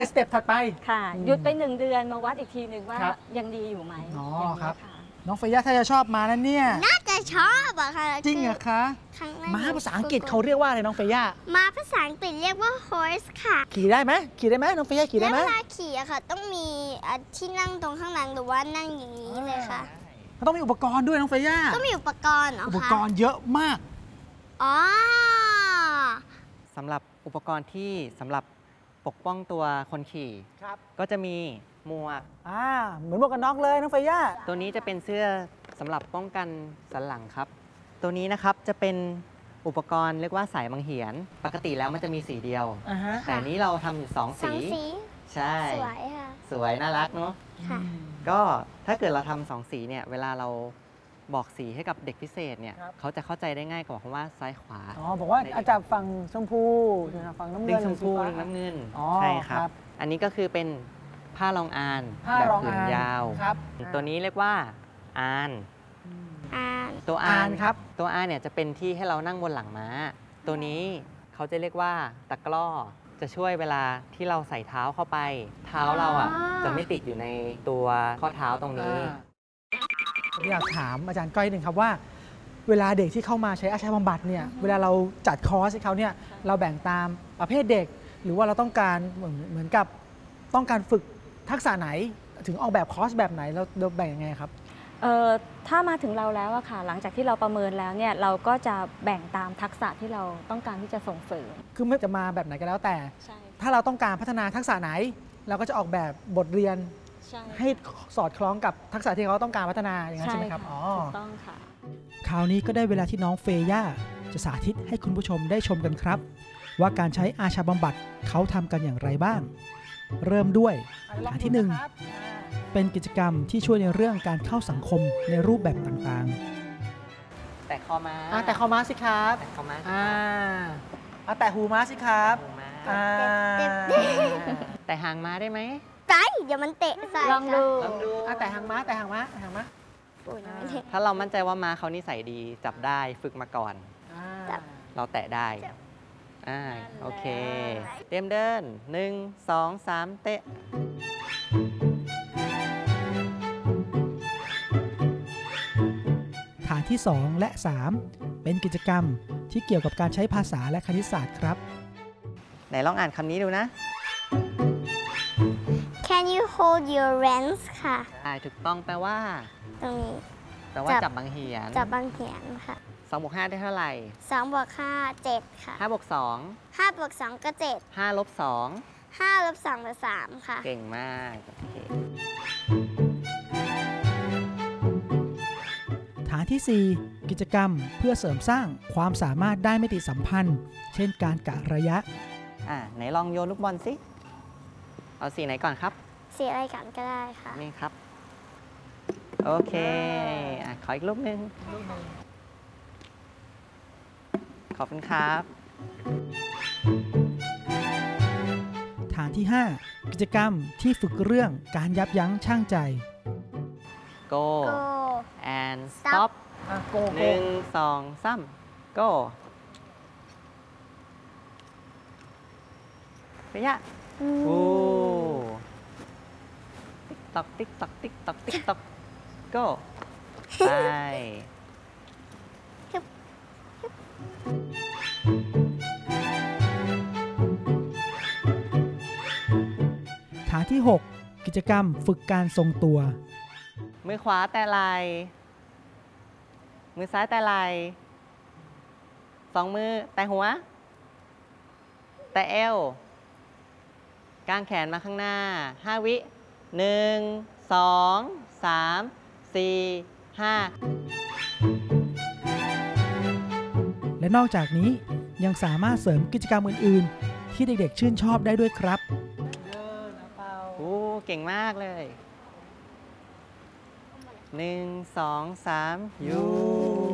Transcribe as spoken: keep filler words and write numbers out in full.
สเต็ปถัดไปค่ะหยุดไปหนึ่งเดือนมาวัดอีกทีหนึ่งว่ายังดีอยู่ไหมอ๋อครับน้องเฟย่าถ้าจะชอบมานั้นเนี่ยน่าจะชอบอะค่ะจริงเหรอคะม้าภาษาอังกฤษเขาเรียกว่าอะไรน้องเฟย่าม้าภาษาอังกฤษเรียกว่า horse ค่ะขี่ได้ไหมขี่ได้ไหมน้องเฟย่าขี่ได้ไหมเวลาขี่อะค่ะต้องมีที่นั่งตรงข้างหลังหรือว่านั่งอย่างนี้เลยค่ะต้องมีอุปกรณ์ด้วยน้องเฟย่าต้องมีอุปกรณ์เหรอคะอุปกรณ์เยอะมากอ๋อสำหรับอุปกรณ์ที่สำหรับปกป้องตัวคนขี่ก็จะมีหมวกอ่าเหมือนหมวกกันน็อกเลยน้องเฟย่าตัวนี้จะเป็นเสื้อสำหรับป้องกันสันหลังครับตัวนี้นะครับจะเป็นอุปกรณ์เรียกว่าสายบังเหียนปกติแล้วมันจะมีสีเดียวแต่นี้เราทำอยู่สองสีใช่สวยค่ะสวยน่ารักเนาะก็ถ้าเกิดเราทำสองสีเนี่ยเวลาเราบอกสีให้กับเด็กพิเศษเนี่ยเขาจะเข้าใจได้ง่ายกว่าคำว่าซ้ายขวาอ๋อบอกว่าอาจารย์ฝั่งชมพูฝั่งน้ำเงินชมพูน้ำเงินใช่ครับอันนี้ก็คือเป็นผ้ารองอานแบบผืนยาวตัวนี้เรียกว่าอานตัวอานครับตัวอานเนี่ยจะเป็นที่ให้เรานั่งบนหลังม้าตัวนี้เขาจะเรียกว่าตะกร้อจะช่วยเวลาที่เราใส่เท้าเข้าไปเท้าเราอ่ะจะไม่ติดอยู่ในตัวข้อเท้าตรงนี้อยากถามอาจารย์ก้อยหนึ่งครับว่าเวลาเด็กที่เข้ามาใช้อาชีพบำบัดเนี่ยเวลาเราจัดคอร์สให้เขาเนี่ยเราแบ่งตามประเภทเด็กหรือว่าเราต้องการเหมือนเหมือนกับต้องการฝึกทักษะไหนถึงออกแบบคอร์สแบบไหนเราเราแบ่งยังไงครับเอ่อถ้ามาถึงเราแล้วอะค่ะหลังจากที่เราประเมินแล้วเนี่ยเราก็จะแบ่งตามทักษะที่เราต้องการที่จะส่งเสริมคือไม่จะมาแบบไหนก็แล้วแต่ถ้าเราต้องการพัฒนาทักษะไหนเราก็จะออกแบบบทเรียนให้สอดคล้องกับทักษะที่เขาต้องการพัฒนาอย่างนั้นใช่ไหมครับอ๋อถูกต้องค่ะคราวนี้ก็ได้เวลาที่น้องเฟย่าจะสาธิตให้คุณผู้ชมได้ชมกันครับว่าการใช้อาชาบำบัดเขาทำกันอย่างไรบ้างเริ่มด้วยฐานที่หนึ่งเป็นกิจกรรมที่ช่วยในเรื่องการเข้าสังคมในรูปแบบต่างๆแต่คอม้าแต่คอม้าสิครับแต่คอม้าอ่าแต่หูม้าสิครับแต่หางม้าได้ไหมใจเดี๋ยวมันเตะใส่ลองดูแต่หางม้าแต่หางม้าหางม้าถ้าเรามั่นใจว่าม้าเขานิสัยดีจับได้ฝึกมาก่อนเราแตะได้อ่าโอเคเตรียมเดินหนึ่งสองสามเตะฐานที่สองและสามเป็นกิจกรรมที่เกี่ยวกับการใช้ภาษาและคณิตศาสตร์ครับไหนลองอ่านคำนี้ดูนะ Can you hold your reins ค่ะถูกต้องแปลว่าตรงนี้แปลว่าจับบางเหียนจับบางเหียนค่ะสองบวกห้าได้เท่าไหร่สองบวกห้าเจ็ดค่ะห้าบวกสองห้าบวกสองก็เจ็ดห้าลบสองห้าลบสองเป็นสามค่ะเก่งมากโอเคฐานที่สี่กิจกรรมเพื่อเสริมสร้างความสามารถด้านมิติสัมพันธ์เช่นการกะระยะอ่าไหนลองโยนลูกบอลสิเอาสีไหนก่อนครับสีอะไรกันก็ได้ค่ะนี่ครับโอเคอ่ะขออีกลูกหนึ่งขอบคุณครับฐานที่ห้ากิจกรรมที่ฝึกเรื่องการยับยั้งชั่งใจ go and stop หนึ่งสองสาม go ไปยะโอ้ติ๊กตอกติ๊กตอกติ๊กตอกติ๊กตอก go ไปฐานที่หกกิจกรรมฝึกการทรงตัวมือขวาแต่ไหล่มือซ้ายแต่ไหล่สองมือแต่หัวแต่เอวกางแขนมาข้างหน้าห้าวิหนึ่งสองสามสี่ห้าและนอกจากนี้ยังสามารถเสริมกิจกรรมอื่นๆที่เด็กๆชื่นชอบได้ด้วยครับโอ้เก่งมากเลยหนึ่งสองสามยู